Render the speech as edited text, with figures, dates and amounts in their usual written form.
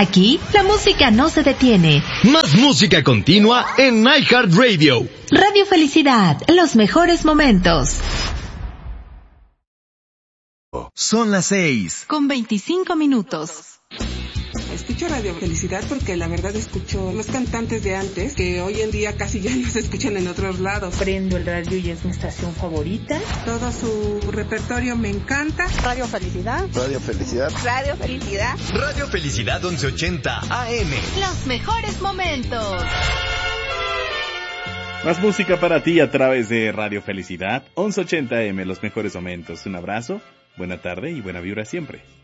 Aquí, la música no se detiene. Más música continua en iHeartRadio. Radio Felicidad, los mejores momentos. Son las 6:25. Escucho Radio Felicidad porque la verdad escucho los cantantes de antes que hoy en día casi ya no se escuchan en otros lados. Prendo el radio y es mi estación favorita. Todo su repertorio me encanta. Radio Felicidad. Radio Felicidad. Radio Felicidad. Radio Felicidad 1180 AM. Los mejores momentos. Más música para ti a través de Radio Felicidad 1180 AM, los mejores momentos. Un abrazo, buena tarde y buena vibra siempre.